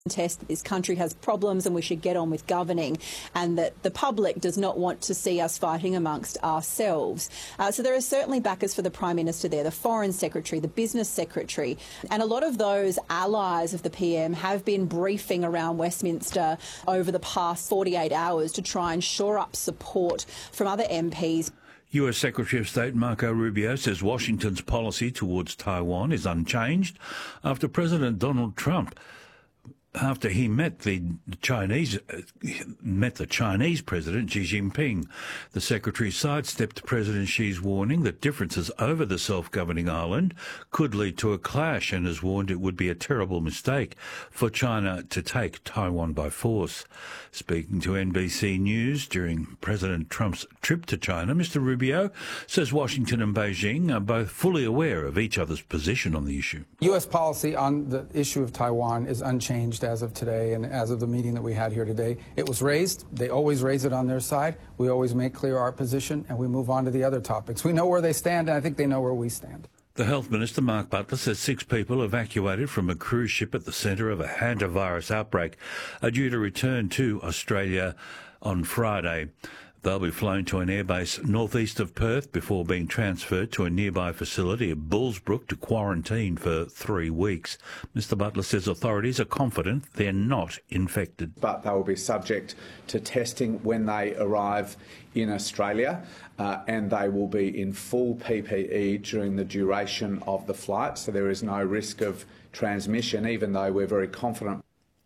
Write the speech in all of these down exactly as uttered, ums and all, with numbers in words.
contest that this country has problems and we should get on with governing, and that the public does not want to see us fighting amongst ourselves. Uh, so there are certainly backers for the Prime Minister there, the Foreign Secretary, the Business Secretary, and a lot of those allies of the P M have been briefing around Westminster over the past forty-eight hours to try and shore up support from other M Ps. U S Secretary of State Marco Rubio says Washington's policy towards Taiwan is unchanged after President Donald Trump after he met the Chinese uh, met the Chinese President Xi Jinping. The Secretary sidestepped President Xi's warning that differences over the self-governing island could lead to a clash, and has warned it would be a terrible mistake for China to take Taiwan by force. Speaking to N B C News during President Trump's trip to China, Mister Rubio says Washington and Beijing are both fully aware of each other's position on the issue. U S policy on the issue of Taiwan is unchanged as of today and as of the meeting that we had here today. It was raised. They always raise it on their side. We always make clear our position, and we move on to the other topics. We know where they stand, and I think they know where we stand. The Health Minister, Mark Butler, says six people evacuated from a cruise ship at the centre of a hantavirus outbreak are due to return to Australia on Friday. They'll be flown to an airbase northeast of Perth before being transferred to a nearby facility at Bullsbrook to quarantine for three weeks. Mister Butler says authorities are confident they're not infected. But they will be subject to testing when they arrive in Australia, uh, and they will be in full P P E during the duration of the flight, so there is no risk of transmission, even though we're very confident.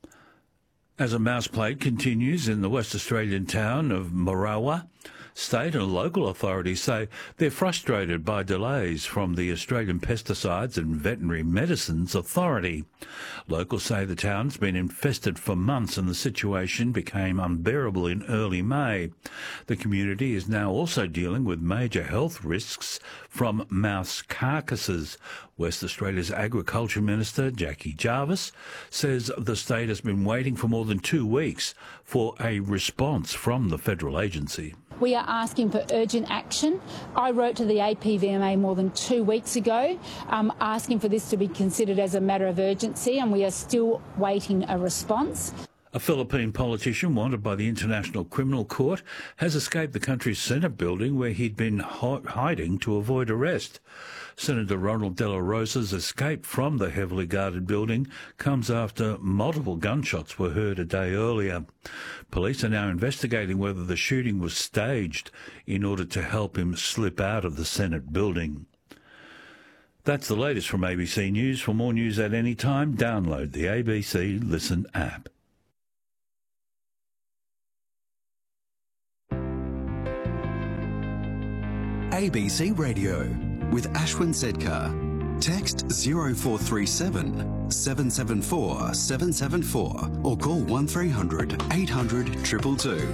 As a mouse plague continues in the West Australian town of Morawa, state and local authorities say they're frustrated by delays from the Australian Pesticides and Veterinary Medicines Authority. Locals say the town's been infested for months and the situation became unbearable in early May. The community is now also dealing with major health risks from mouse carcasses. West Australia's Agriculture Minister, Jackie Jarvis, says the state has been waiting for more than two weeks for a response from the federal agency. We are asking for urgent action. I wrote to the A P V M A more than two weeks ago um, asking for this to be considered as a matter of urgency, and we are still waiting a response. A Philippine politician wanted by the International Criminal Court has escaped the country's Senate building where he'd been hiding to avoid arrest. Senator Ronald De La Rosa's escape from the heavily guarded building comes after multiple gunshots were heard a day earlier. Police are now investigating whether the shooting was staged in order to help him slip out of the Senate building. That's the latest from A B C News. For more news at any time, download the A B C Listen app. A B C Radio with Ashwin Sedkar. Text zero four three seven, seven seven four, seven seven four or call one three hundred, eight hundred, two two two.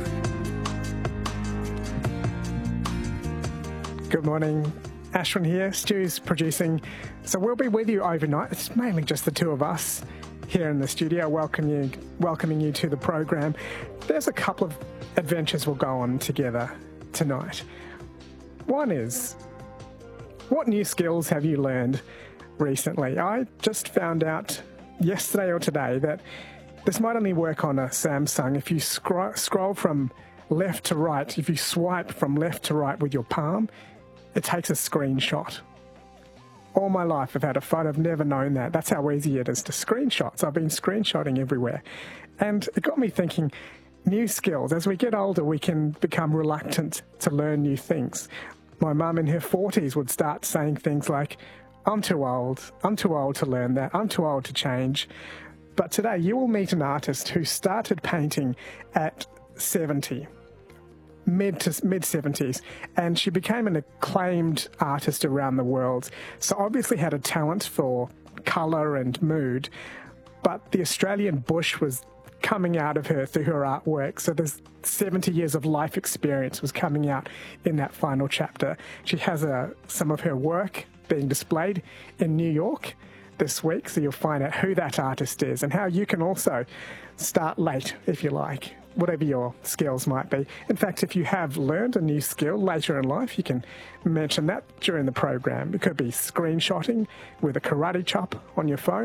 Good morning. Ashwin here. Stu's producing. So we'll be with you overnight. It's mainly just the two of us here in the studio welcome you, welcoming you to the program. There's a couple of adventures we'll go on together tonight. One is, what new skills have you learned recently? I just found out yesterday or today that this might only work on a Samsung. If you scro- scroll from left to right, if you swipe from left to right with your palm, it takes a screenshot. All my life I've had a phone, I've never known that. That's how easy it is to screenshot. I've been screenshotting everywhere. And it got me thinking, new skills. As we get older, we can become reluctant to learn new things. My mum in her forties would start saying things like, I'm too old, I'm too old to learn that, I'm too old to change. But today you will meet an artist who started painting at seventy, mid to mid-seventies, and she became an acclaimed artist around the world. So obviously had a talent for colour and mood, but the Australian bush was coming out of her through her artwork. So there's seventy years of life experience was coming out in that final chapter. She has a, some of her work being displayed in New York this week, so you'll find out who that artist is and how you can also start late, if you like, whatever your skills might be. In fact, if you have learned a new skill later in life, you can mention that during the program. It could be screenshotting with a karate chop on your phone.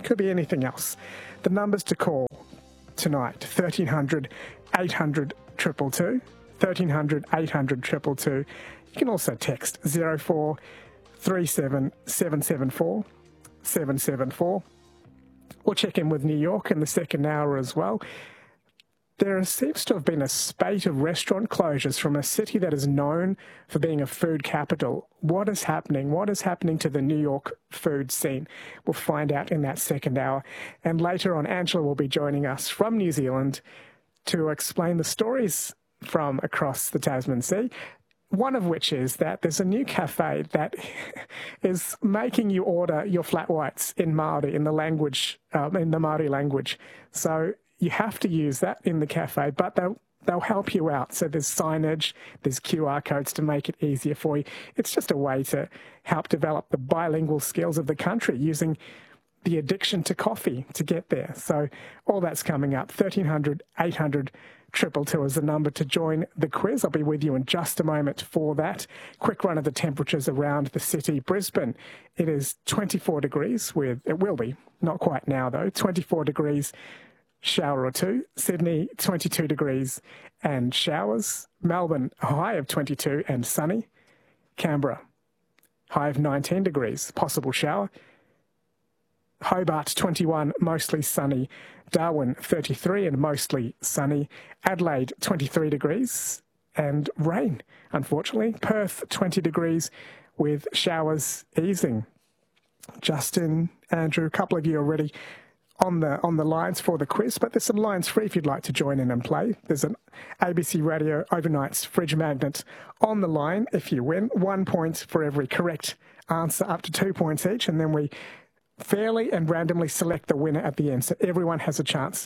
Could be anything else. The numbers to call tonight, thirteen hundred, eight hundred, two two two, thirteen hundred, eight hundred, two two two. You can also text zero four three seven, seven seven four, seven seven four. We'll check in with New York in the second hour as well. There seems to have been a spate of restaurant closures from a city that is known for being a food capital. What is happening? What is happening to the New York food scene? We'll find out in that second hour. And later on, Angela will be joining us from New Zealand to explain the stories from across the Tasman Sea. One of which is that there's a new cafe that is making you order your flat whites in Māori, in the language, um, in the Māori language. So you have to use that in the cafe, but they'll, they'll help you out. So there's signage, there's Q R codes to make it easier for you. It's just a way to help develop the bilingual skills of the country using the addiction to coffee to get there. So all that's coming up. thirteen hundred, eight hundred, two two two is the number to join the quiz. I'll be with you in just a moment for that. Quick run of the temperatures around the city. Brisbane, it is twenty-four degrees with, it will be, not quite now though, twenty-four degrees, shower or two. Sydney, twenty-two degrees and showers. Melbourne, a high of twenty-two and sunny. Canberra, high of nineteen degrees, possible shower. Hobart, twenty-one, mostly sunny. Darwin, thirty-three and mostly sunny. Adelaide, twenty-three degrees and rain, unfortunately. Perth, twenty degrees with showers easing. Justin, Andrew, a couple of you already on the on the lines for the quiz, but there's some lines free if you'd like to join in and play. There's an A B C Radio Overnight's Fridge Magnet on the line if you win. One point for every correct answer, up to two points each, and then we fairly and randomly select the winner at the end, so everyone has a chance